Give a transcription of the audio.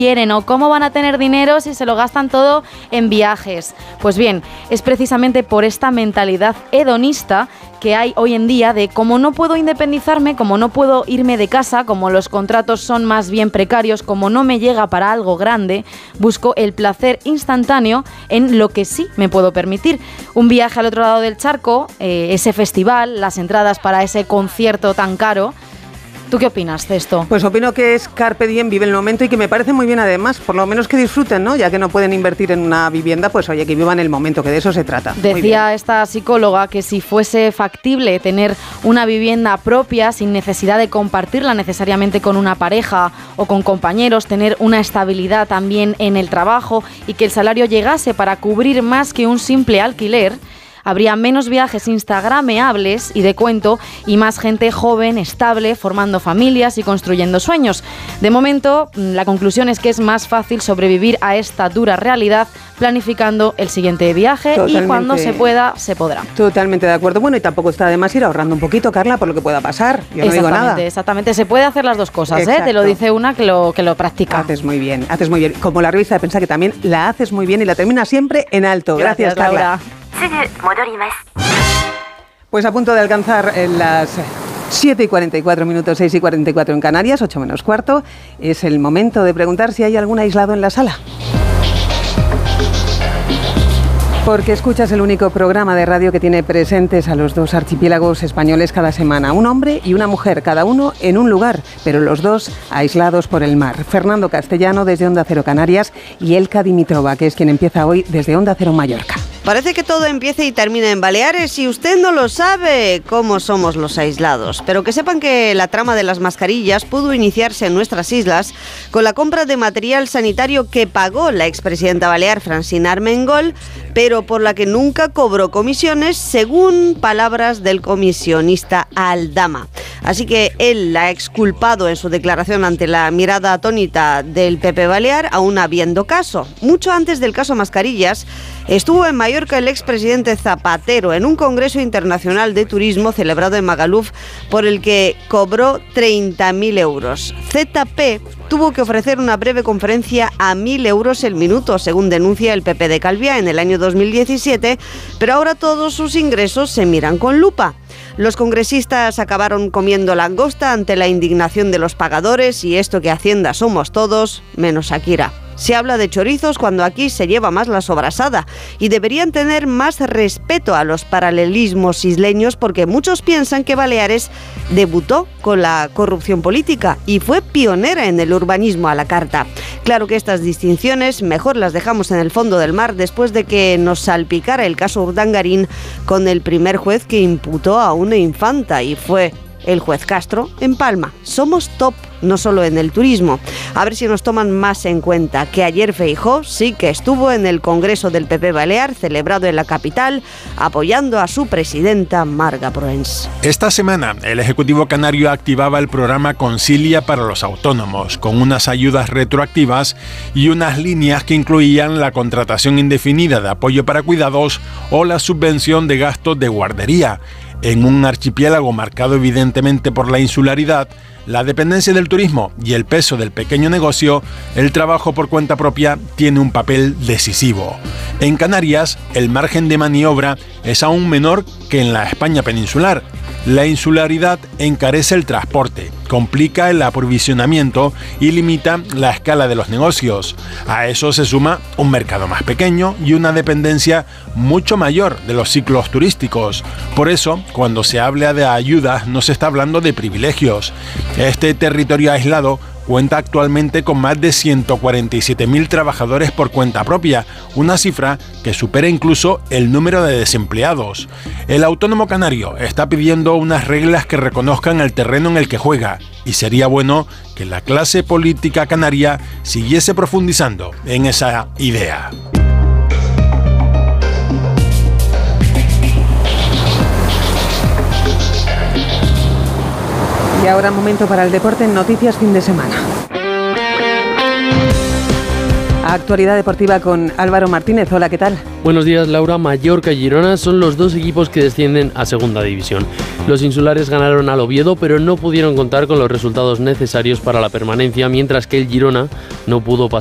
quieren o cómo van a tener dinero si se lo gastan todo en viajes. Pues bien, es precisamente por esta mentalidad hedonista que hay hoy en día de como no puedo independizarme, como no puedo irme de casa, como los contratos son más bien precarios, como no me llega para algo grande, busco el placer instantáneo en lo que sí me puedo permitir. Un viaje al otro lado del charco, ese festival, las entradas para ese concierto tan caro. ¿Tú qué opinas de esto? Pues opino que es carpe diem, vive el momento, y que me parece muy bien además, por lo menos que disfruten, ¿no? Ya que no pueden invertir en una vivienda, pues oye, que vivan el momento, que de eso se trata. Decía esta psicóloga que si fuese factible tener una vivienda propia sin necesidad de compartirla necesariamente con una pareja o con compañeros, tener una estabilidad también en el trabajo y que el salario llegase para cubrir más que un simple alquiler, habría menos viajes instagrameables y de cuento y más gente joven, estable, formando familias y construyendo sueños. De momento, la conclusión es que es más fácil sobrevivir a esta dura realidad planificando el siguiente viaje. Totalmente. Y cuando se pueda, se podrá. Totalmente de acuerdo. Bueno, y tampoco está de más ir ahorrando un poquito, Carla, por lo que pueda pasar. Yo no digo nada. Exactamente. Se puede hacer las dos cosas, ¿eh? Te lo dice una que lo practica. Haces muy bien. Como la revista de prensa, que también la haces muy bien y la termina siempre en alto. Gracias Carla. Laura. Pues a punto de alcanzar las 7:44 minutos, 6:44 en Canarias, 8 menos cuarto. Es el momento de preguntar si hay algún aislado en la sala. Porque escuchas el único programa de radio que tiene presentes a los dos archipiélagos españoles cada semana. Un hombre y una mujer, cada uno en un lugar, pero los dos aislados por el mar. Fernando Castellano desde Onda Cero Canarias y Elka Dimitrova, que es quien empieza hoy desde Onda Cero Mallorca. Parece que todo empieza y termina en Baleares y usted no lo sabe cómo somos los aislados. Pero que sepan que la trama de las mascarillas pudo iniciarse en nuestras islas con la compra de material sanitario que pagó la expresidenta balear Francina Armengol, pero por la que nunca cobró comisiones, según palabras del comisionista Aldama. Así que él la ha exculpado en su declaración ante la mirada atónita del PP balear, aún habiendo caso. Mucho antes del caso Mascarillas, estuvo en Mallorca el expresidente Zapatero en un congreso internacional de turismo celebrado en Magaluf, por el que cobró 30.000 euros. ZP tuvo que ofrecer una breve conferencia a 1.000 euros el minuto, según denuncia el PP de Calviá en el año 2017, pero ahora todos sus ingresos se miran con lupa. Los congresistas acabaron comiendo langosta ante la indignación de los pagadores y esto que Hacienda somos todos, menos Shakira. Se habla de chorizos cuando aquí se lleva más la sobrasada y deberían tener más respeto a los paralelismos isleños porque muchos piensan que Baleares debutó con la corrupción política y fue pionera en el urbanismo a la carta. Claro que estas distinciones mejor las dejamos en el fondo del mar después de que nos salpicara el caso Urdangarín con el primer juez que imputó a una infanta y fue el juez Castro en Palma. Somos top, no solo en el turismo. A ver si nos toman más en cuenta que ayer Feijóo sí que estuvo en el Congreso del PP Balear, celebrado en la capital, apoyando a su presidenta Marga Proens. Esta semana el Ejecutivo Canario activaba el programa Concilia para los autónomos, con unas ayudas retroactivas y unas líneas que incluían la contratación indefinida de apoyo para cuidados o la subvención de gastos de guardería. En un archipiélago marcado evidentemente por la insularidad, la dependencia del turismo y el peso del pequeño negocio, el trabajo por cuenta propia tiene un papel decisivo. En Canarias, el margen de maniobra es aún menor que en la España peninsular. La insularidad encarece el transporte, complica el aprovisionamiento y limita la escala de los negocios. A eso se suma un mercado más pequeño y una dependencia mucho mayor de los ciclos turísticos. Por eso, cuando se habla de ayudas, no se está hablando de privilegios. Este territorio aislado cuenta actualmente con más de 147.000 trabajadores por cuenta propia, una cifra que supera incluso el número de desempleados. El autónomo canario está pidiendo unas reglas que reconozcan el terreno en el que juega, y sería bueno que la clase política canaria siguiese profundizando en esa idea. Y ahora momento para el deporte en Noticias Fin de Semana. Actualidad deportiva con Álvaro Martínez. Hola, ¿qué tal? Buenos días, Laura. Mallorca y Girona son los dos equipos que descienden a segunda división. Los insulares ganaron al Oviedo, pero no pudieron contar con los resultados necesarios para la permanencia, mientras que el Girona no pudo pasar